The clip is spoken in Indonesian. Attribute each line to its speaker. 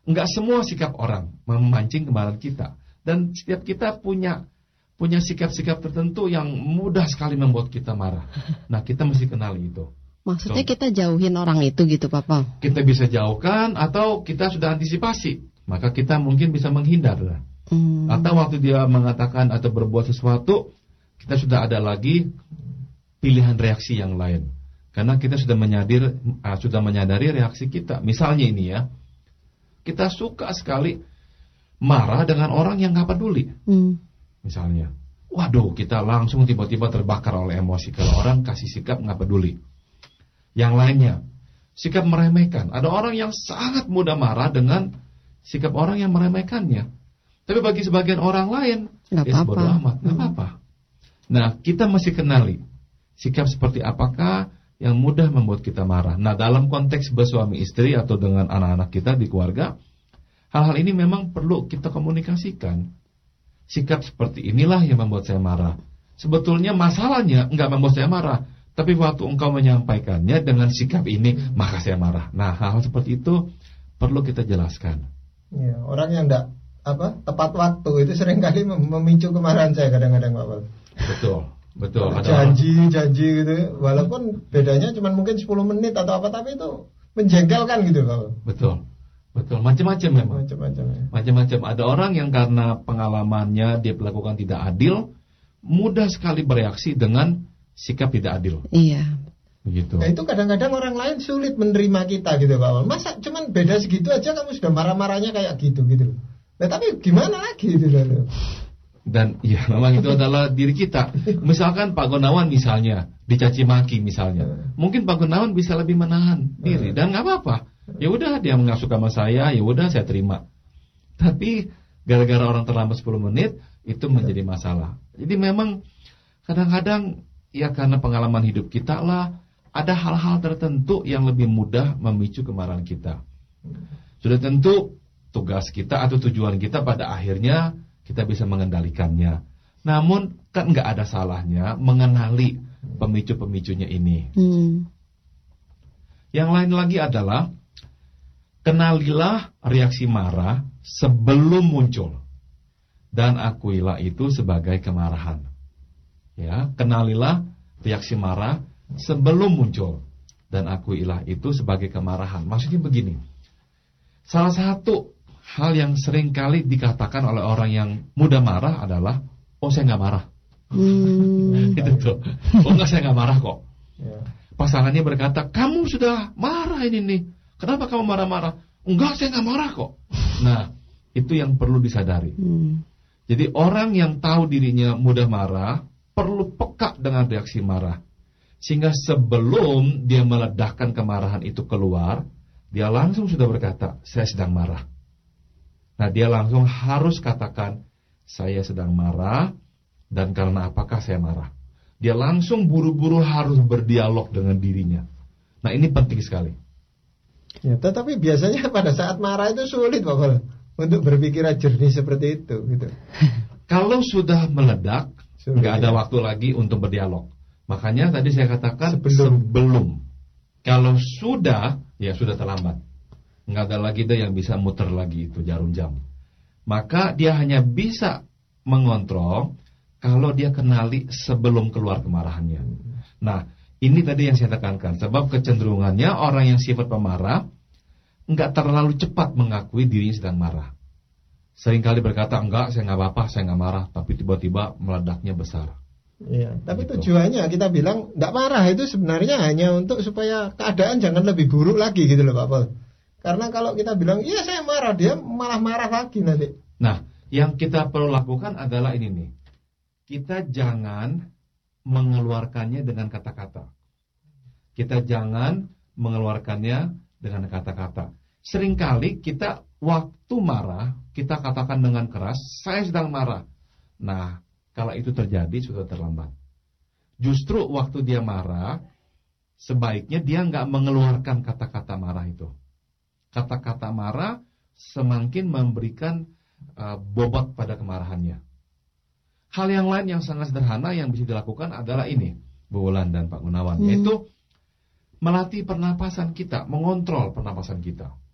Speaker 1: Enggak semua sikap orang memancing kemarahan kita. Dan setiap kita punya sikap-sikap tertentu yang mudah sekali membuat kita marah. Nah, kita mesti kenali itu.
Speaker 2: Maksudnya kita jauhin orang itu gitu, Papa?
Speaker 1: Kita bisa jauhkan atau kita sudah antisipasi. Maka kita mungkin bisa menghindar. Atau waktu dia mengatakan atau berbuat sesuatu, kita sudah ada lagi pilihan reaksi yang lain. Karena kita sudah menyadari reaksi kita. Misalnya ini ya, kita suka sekali marah dengan orang yang gak peduli. Misalnya, waduh, kita langsung tiba-tiba terbakar oleh emosi kalau orang kasih sikap gak peduli. Yang lainnya, sikap meremehkan. Ada orang yang sangat mudah marah dengan sikap orang yang meremehkannya. Tapi bagi sebagian orang lain, bodo amat, gak apa-apa. Nah, kita mesti kenali sikap seperti apakah yang mudah membuat kita marah. Nah, dalam konteks bersuami istri atau dengan anak-anak kita di keluarga, hal-hal ini memang perlu kita komunikasikan. Sikap seperti inilah yang membuat saya marah. Sebetulnya masalahnya enggak membuat saya marah, tapi waktu engkau menyampaikannya dengan sikap ini, maka saya marah. Nah, hal-hal seperti itu perlu kita jelaskan.
Speaker 3: Ya, orang yang enggak tepat waktu itu seringkali memicu kemarahan saya kadang-kadang, Pak. Betul. Janji gitu, walaupun bedanya cuma mungkin 10 menit atau apa, tapi itu menjengkelkan gitu, Pak.
Speaker 1: Betul, macam-macam memang. Macam-macam. Ada orang yang karena pengalamannya dia melakukan tidak adil, mudah sekali bereaksi dengan sikap tidak adil.
Speaker 2: Iya.
Speaker 1: Begitu.
Speaker 3: Nah, itu kadang-kadang orang lain sulit menerima kita gitu, Pak. Masa cuman beda segitu aja kamu sudah marah-marahnya kayak gitu. Nah, tapi gimana lagi gitu loh.
Speaker 1: Dan ya memang itu adalah diri kita. Misalkan Pak Gunawan misalnya dicaci maki misalnya, mungkin Pak Gunawan bisa lebih menahan diri dan nggak apa-apa. Ya udah dia nggak suka sama saya, ya udah saya terima. Tapi gara-gara orang terlambat 10 menit itu menjadi masalah. Jadi memang kadang-kadang ya karena pengalaman hidup kita lah, ada hal-hal tertentu yang lebih mudah memicu kemarahan kita. Sudah tentu tugas kita atau tujuan kita pada akhirnya kita bisa mengendalikannya. Namun kan nggak ada salahnya mengenali pemicu-pemicunya ini. Yang lain lagi adalah kenalilah reaksi marah sebelum muncul dan akuilah itu sebagai kemarahan. Ya, kenalilah reaksi marah sebelum muncul dan akuilah itu sebagai kemarahan. Maksudnya begini. Salah satu hal yang sering kali dikatakan oleh orang yang mudah marah adalah, oh saya nggak marah. Itu tuh. Oh nggak, saya nggak marah kok. Pasangannya berkata, kamu sudah marah ini nih. Kenapa kamu marah-marah? Enggak, saya nggak marah kok. Nah, itu yang perlu disadari. Jadi orang yang tahu dirinya mudah marah perlu peka dengan reaksi marah. Sehingga sebelum dia meledakkan kemarahan itu keluar, dia langsung sudah berkata, saya sedang marah. Nah, dia langsung harus katakan, saya sedang marah, dan karena apakah saya marah. Dia langsung buru-buru harus berdialog dengan dirinya. Nah, ini penting sekali.
Speaker 3: Ya, tetapi biasanya pada saat marah itu sulit, Bapak, untuk berpikir jernih seperti itu. Gitu.
Speaker 1: Kalau sudah meledak, nggak ada waktu lagi untuk berdialog. Makanya tadi saya katakan sebelum. Kalau sudah, ya sudah terlambat. Nggak ada lagi deh yang bisa muter lagi itu jarum jam. Maka dia hanya bisa mengontrol kalau dia kenali sebelum keluar kemarahannya. Nah, ini tadi yang saya tekankan. Sebab kecenderungannya orang yang sifat pemarah nggak terlalu cepat mengakui dirinya sedang marah. Seringkali berkata, enggak, saya nggak apa-apa, saya nggak marah. Tapi tiba-tiba meledaknya besar.
Speaker 3: Iya, tapi gitu. Tujuannya kita bilang nggak marah itu sebenarnya hanya untuk supaya keadaan jangan lebih buruk lagi gitu loh, Pak Paul. Karena kalau kita bilang, iya saya marah, dia malah marah lagi nanti.
Speaker 1: Nah, yang kita perlu lakukan adalah ini nih. Kita jangan mengeluarkannya dengan kata-kata. Kita jangan mengeluarkannya dengan kata-kata. Seringkali kita waktu marah, kita katakan dengan keras, saya sedang marah. Nah, kalau itu terjadi sudah terlambat. Justru waktu dia marah, sebaiknya dia nggak mengeluarkan kata-kata marah itu. Kata-kata marah semakin memberikan bobot pada kemarahannya. Hal yang lain yang sangat sederhana yang bisa dilakukan adalah ini, Bu Wulan dan Pak Gunawan, yaitu melatih pernapasan kita, mengontrol pernapasan kita.